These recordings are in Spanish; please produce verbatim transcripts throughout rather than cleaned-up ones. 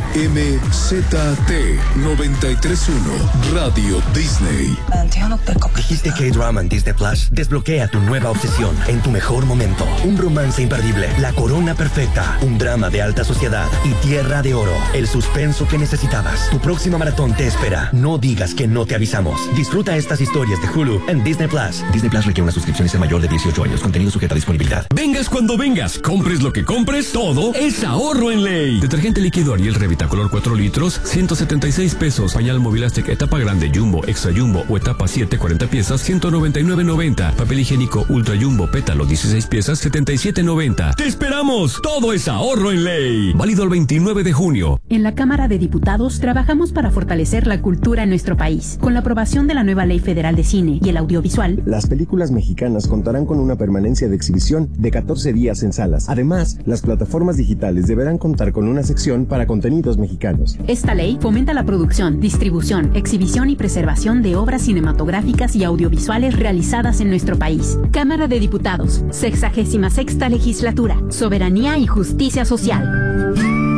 M Z T noventa y tres punto uno Radio Disney. Dijiste K-Drama en Disney Plus. Desbloquea tu nueva obsesión en tu mejor momento. Un romance imperdible, la corona perfecta, un drama de alta sociedad y Tierra de Oro. El suspenso que necesitabas. Tu próxima maratón te espera. No digas que no te avisamos. Disfruta estas historias de Hulu en Disney Plus. Disney Plus requiere una suscripción y ser mayor de dieciocho años. Contenido sujeto a disponibilidad. Vengas cuando vengas, compres lo que compres, todo es ahorro en ley. Detergente líquido Ariel Revita color cuatro litros, ciento setenta y seis pesos. Pañal Movilastic etapa grande Jumbo, Extra Jumbo o etapa siete, cuarenta piezas, ciento noventa y nueve noventa. Papel higiénico Ultra Jumbo Pétalo dieciséis piezas, setenta y siete noventa. ¡Te esperamos! Todo es ahorro en ley. Válido el veintinueve de junio. En la Cámara de Diputados trabajamos para fortalecer la cultura en nuestro país. Con la aprobación de la nueva Ley Federal de Cine y el Audiovisual, las películas mexicanas contarán con una permanencia de exhibición de catorce días en salas. Además, las plataformas digitales deberán contar con una sección para contenidos mexicanos. Esta ley fomenta la producción, distribución, exhibición y preservación de obras cinematográficas y audiovisuales realizadas en nuestro país. Cámara de Diputados, sexagésima sexta legislatura, soberanía y justicia social.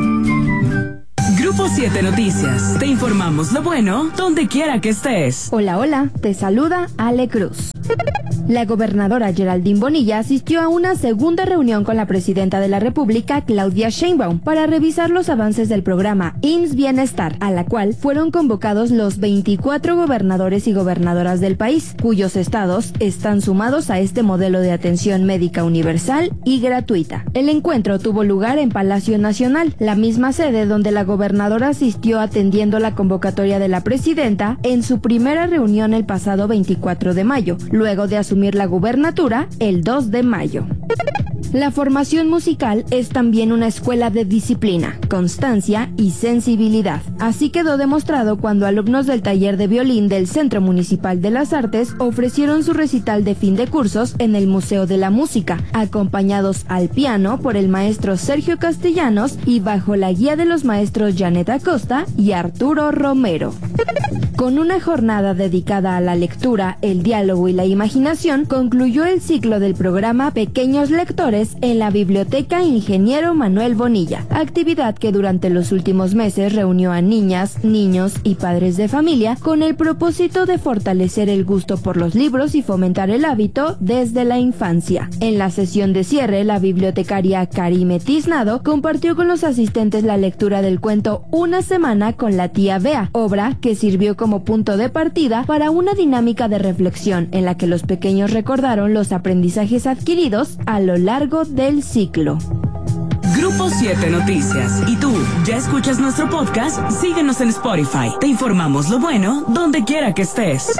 Grupo siete Noticias. Te informamos lo bueno donde quiera que estés. Hola, hola. Te saluda Ale Cruz. La gobernadora Geraldine Bonilla asistió a una segunda reunión con la presidenta de la República, Claudia Sheinbaum, para revisar los avances del programa I M S S Bienestar, a la cual fueron convocados los veinticuatro gobernadores y gobernadoras del país, cuyos estados están sumados a este modelo de atención médica universal y gratuita. El encuentro tuvo lugar en Palacio Nacional, la misma sede donde la gobernadora asistió atendiendo la convocatoria de la presidenta en su primera reunión el pasado veinticuatro de mayo, luego de asumir la gubernatura el dos de mayo. La formación musical es también una escuela de disciplina, constancia y sensibilidad. Así quedó demostrado cuando alumnos del taller de violín del Centro Municipal de las Artes ofrecieron su recital de fin de cursos en el Museo de la Música, acompañados al piano por el maestro Sergio Castellanos y bajo la guía de los maestros Janet Acosta y Arturo Romero. Con una jornada dedicada a la lectura, el diálogo y la imaginación, concluyó el ciclo del programa Pequeños Lectores en la Biblioteca Ingeniero Manuel Bonilla, actividad que durante los últimos meses reunió a niñas, niños y padres de familia con el propósito de fortalecer el gusto por los libros y fomentar el hábito desde la infancia. En la sesión de cierre, la bibliotecaria Karime Tiznado compartió con los asistentes la lectura del cuento Una semana con la tía Bea, obra que sirvió como punto de partida para una dinámica de reflexión en la que los pequeños recordaron los aprendizajes adquiridos a lo largo del ciclo. Grupo siete Noticias. ¿Y tú, ya escuchas nuestro podcast? Síguenos en Spotify. Te informamos lo bueno donde quiera que estés.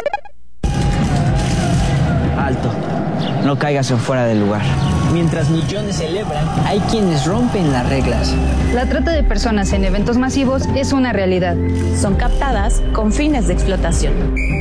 Alto. No caigas en fuera del lugar. Mientras millones celebran, hay quienes rompen las reglas. La trata de personas en eventos masivos es una realidad. Son captadas con fines de explotación.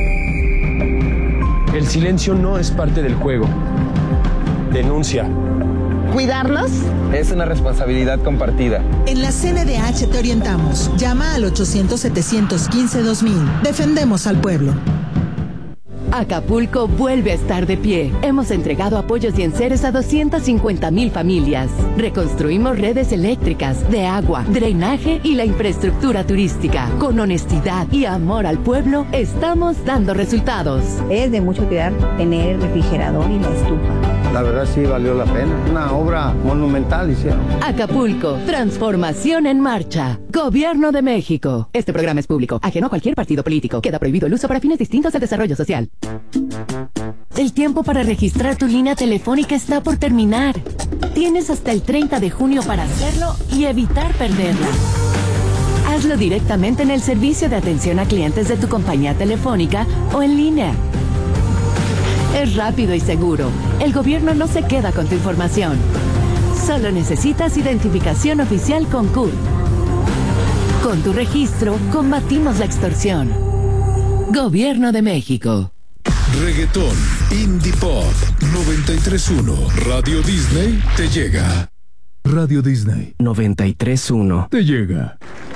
El silencio no es parte del juego. Denuncia. ¿Cuidarnos? Es una responsabilidad compartida. En la C N D H te orientamos. Llama al ochocientos, setecientos quince, dos mil. Defendemos al pueblo. Acapulco vuelve a estar de pie. Hemos entregado apoyos y enseres a doscientas cincuenta mil familias. Reconstruimos redes eléctricas, de agua, drenaje y la infraestructura turística. Con honestidad y amor al pueblo, estamos dando resultados. Es de mucho cuidar tener el refrigerador y la estufa. La verdad sí valió la pena. Una obra monumental hicieron. Acapulco, transformación en marcha. Gobierno de México. Este programa es público, ajeno a cualquier partido político. Queda prohibido el uso para fines distintos del desarrollo social. El tiempo para registrar tu línea telefónica está por terminar. Tienes hasta el treinta de junio para hacerlo y evitar perderla. Hazlo directamente en el servicio de atención a clientes de tu compañía telefónica o en línea. Es rápido y seguro. El gobierno no se queda con tu información. Solo necesitas identificación oficial con C U R. Con tu registro, combatimos la extorsión. Gobierno de México. Reggaetón, Indie Pop, noventa y tres punto uno. Radio Disney te llega. Radio Disney noventa y tres punto uno. Te llega.